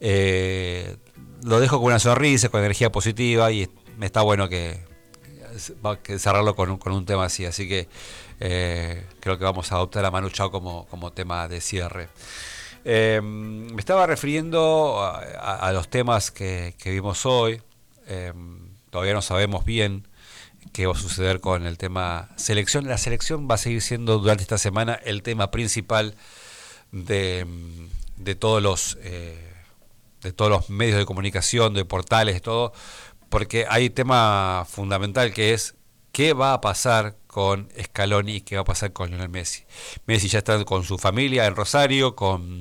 Lo dejo con una sonrisa, con energía positiva, y está bueno que cerrarlo con un tema así que creo que vamos a adoptar a Manu Chao como tema de cierre. Me estaba refiriendo a los temas que vimos hoy. Todavía no sabemos bien qué va a suceder con el tema selección. La selección va a seguir siendo durante esta semana el tema principal de todos los medios de comunicación, de portales, de todo, porque hay tema fundamental que es qué va a pasar con Scaloni y qué va a pasar con Lionel Messi. Messi ya está con su familia en Rosario,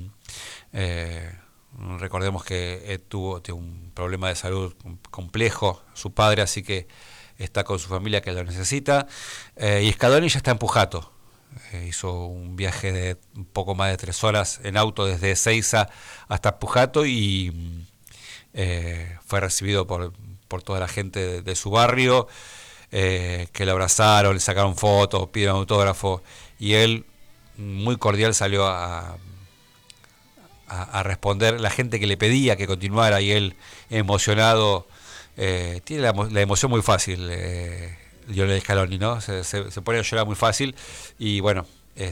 recordemos que tuvo un problema de salud complejo, su padre, así que está con su familia que lo necesita, y Scaloni ya está en Pujato. Hizo un viaje de un poco más de 3 horas en auto desde Ezeiza hasta Pujato y fue recibido por toda la gente de su barrio, que lo abrazaron, le sacaron fotos, pidieron autógrafo, y él muy cordial salió a responder la gente que le pedía que continuara, y él emocionado, tiene la emoción muy fácil, Lionel Scaloni, ¿no? Se pone a llorar muy fácil, y bueno,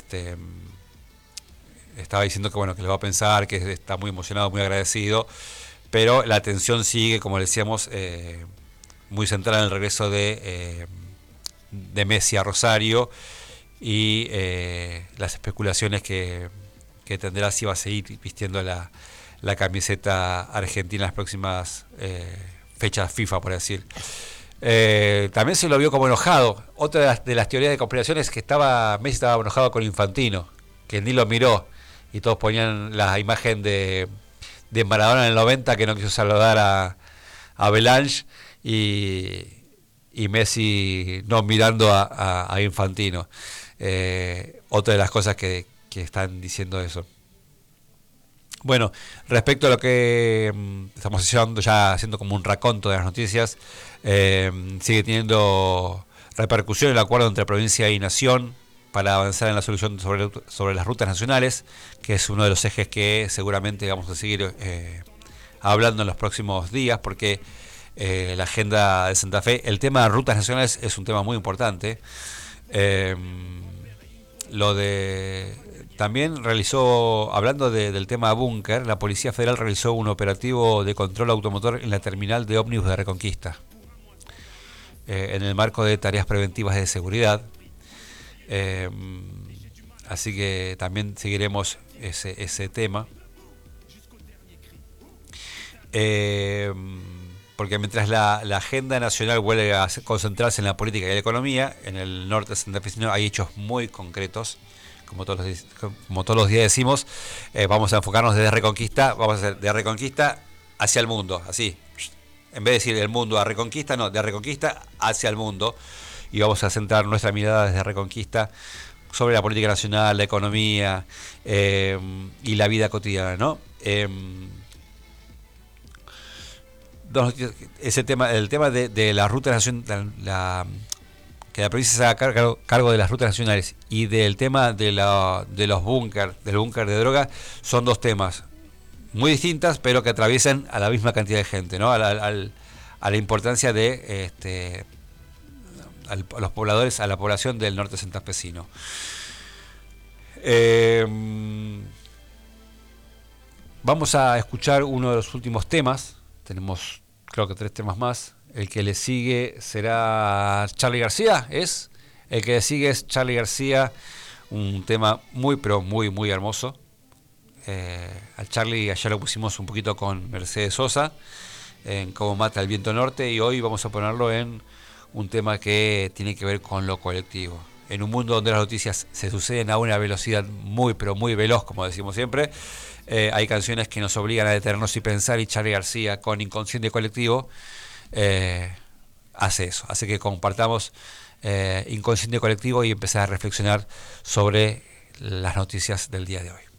estaba diciendo que bueno, que le va a pensar, que está muy emocionado, muy agradecido, pero la atención sigue, como decíamos, muy centrada en el regreso de Messi a Rosario, y las especulaciones que tendrá si va a seguir vistiendo la camiseta argentina en las próximas fechas FIFA, por decir. También se lo vio como enojado. Otra de las teorías de conspiración es que Messi estaba enojado con Infantino, que ni lo miró, y todos ponían la imagen de Maradona en el 90, que no quiso saludar a Belange, y Messi no mirando a Infantino. Otra de las cosas que están diciendo eso. Bueno, respecto a lo que estamos haciendo como un raconto de las noticias, sigue teniendo repercusión el acuerdo entre provincia y nación para avanzar en la solución sobre las rutas nacionales, que es uno de los ejes que seguramente vamos a seguir hablando en los próximos días, porque la agenda de Santa Fe, el tema de rutas nacionales es un tema muy importante. También realizó, hablando del tema búnker, la Policía Federal realizó un operativo de control automotor en la terminal de ómnibus de Reconquista, en el marco de tareas preventivas de seguridad. Así que también seguiremos ese tema. Porque mientras la agenda nacional vuelve a concentrarse en la política y la economía, en el norte santafesino hay hechos muy concretos, como todos los días decimos. Vamos a enfocarnos desde Reconquista, vamos a hacer de Reconquista hacia el mundo, así, en vez de decir del mundo a Reconquista, no, de Reconquista hacia el mundo, y vamos a centrar nuestra mirada desde Reconquista sobre la política nacional, la economía, y la vida cotidiana, ¿no? Ese tema, el tema de la ruta nacional, que la provincia se haga cargo de las rutas nacionales, y del tema de los búnker, del búnker de droga, son dos temas muy distintas, pero que atraviesan a la misma cantidad de gente, ¿no? A la importancia de a los pobladores, a la población del norte santafesino. Vamos a escuchar uno de los últimos temas. Tenemos, creo que 3 temas más. El que le sigue será Charly García. El que le sigue es Charly García. Un tema muy, pero muy, muy hermoso. Al Charly ayer lo pusimos un poquito con Mercedes Sosa, en Cómo mata el viento norte. Y hoy vamos a ponerlo en un tema que tiene que ver con lo colectivo. En un mundo donde las noticias se suceden a una velocidad muy, pero muy veloz, como decimos siempre, hay canciones que nos obligan a detenernos y pensar, y Charly García con Inconsciente Colectivo hace eso, hace que compartamos Inconsciente Colectivo y empezar a reflexionar sobre las noticias del día de hoy.